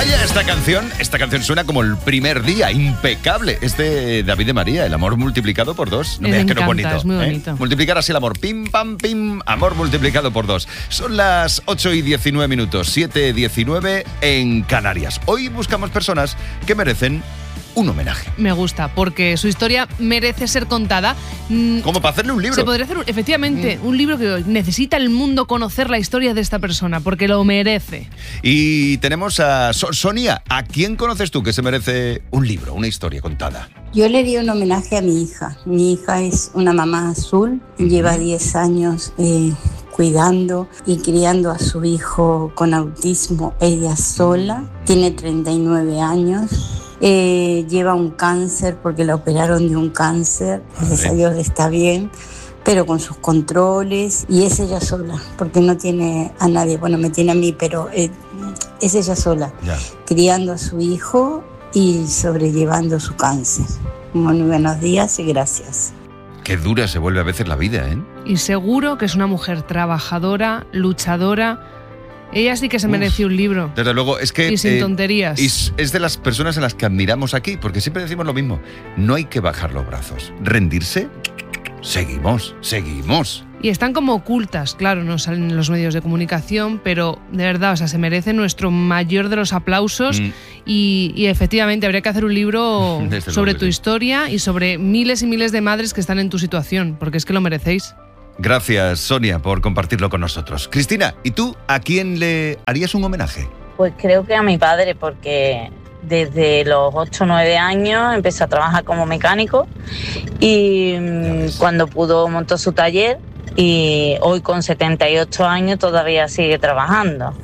Vaya, esta canción suena como el primer día, impecable. Es de David de María, el amor multiplicado por 2. No me digas que no es bonito. Es muy bonito. Multiplicar así el amor, pim, pam, pim, amor multiplicado por 2. Son las 8:19 minutos, 7:19 en Canarias. Hoy buscamos personas que merecen un homenaje. Me gusta, porque su historia merece ser contada. Como para hacerle un libro. Se podría hacer, efectivamente, un libro que necesita el mundo conocer la historia de esta persona, porque lo merece. Y tenemos a Sonia. ¿A quién conoces tú que se merece un libro, una historia contada? Yo le di un homenaje a mi hija. Mi hija es una mamá azul, lleva 10 años cuidando y criando a su hijo con autismo, ella sola, tiene 39 años. Lleva un cáncer porque la operaron de un cáncer, gracias a Dios está bien, pero con sus controles, y es ella sola, porque no tiene a nadie, bueno, me tiene a mí, pero es ella sola, criando a su hijo y sobrellevando su cáncer. Muy buenos días y gracias. Qué dura se vuelve a veces la vida, ¿eh? Y seguro que es una mujer trabajadora, luchadora. Ella sí que se merece un libro. Desde luego, es que... Y sin tonterías. Y es de las personas a las que admiramos aquí, porque siempre decimos lo mismo. No hay que bajar los brazos. Rendirse, seguimos. Y están como ocultas, claro, no salen en los medios de comunicación, pero de verdad, o sea, se merece nuestro mayor de los aplausos y efectivamente habría que hacer un libro sobre tu historia y sobre miles y miles de madres que están en tu situación, porque es que lo merecéis. Gracias, Sonia, por compartirlo con nosotros. Cristina, ¿y tú a quién le harías un homenaje? Pues creo que a mi padre, porque desde los 8 o 9 años empezó a trabajar como mecánico y cuando pudo montó su taller y hoy con 78 años todavía sigue trabajando.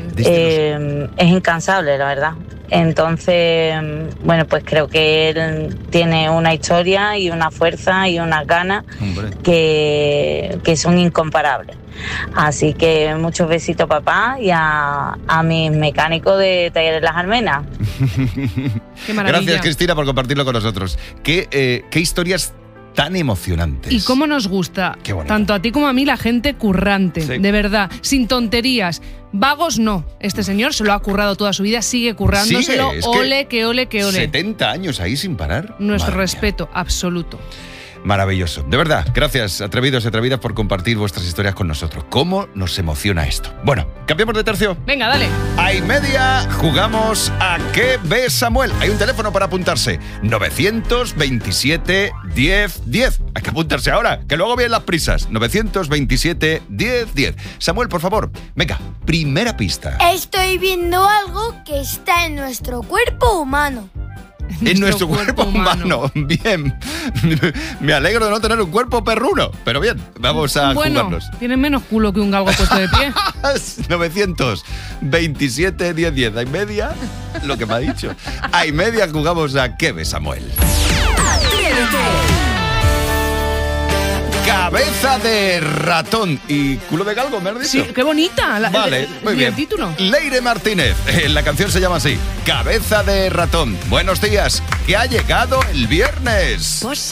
Es incansable, la verdad. Entonces, bueno, pues creo que él tiene una historia y una fuerza y unas ganas que son incomparables. Así que muchos besitos, papá, y a mis mecánicos de Talleres Las Almenas. Qué maravilla. Gracias, Cristina, por compartirlo con nosotros. Qué historias tan emocionantes. Y cómo nos gusta, tanto a ti como a mí, la gente currante, de verdad, sin tonterías. Vagos no. Este señor se lo ha currado toda su vida, sigue currándoselo. Ole, que ole. 70 años ahí sin parar. Nuestro respeto absoluto. Maravilloso. De verdad, gracias, atrevidos y atrevidas, por compartir vuestras historias con nosotros. ¿Cómo nos emociona esto? Bueno, cambiamos de tercio. Venga, dale. A y media jugamos a ¿Qué ve Samuel? Hay un teléfono para apuntarse. 927 10 10. Hay que apuntarse ahora, que luego vienen las prisas. 927 10 10. Samuel, por favor, venga, primera pista. Estoy viendo algo que está en nuestro cuerpo humano. En nuestro cuerpo humano. Bien. Me alegro de no tener un cuerpo perruno. Pero bien, vamos a jugarnos. Tiene menos culo que un galgo puesto de pie. 927 10 10. A y media, lo que me ha dicho. A y media jugamos a ¿Qué ve Samuel? Cabeza de ratón y culo de galgo, ¿me has dicho? Sí, qué bonita. Vale, muy bien. El título. Leire Martínez, la canción se llama así, Cabeza de ratón. Buenos días, que ha llegado el viernes. Pues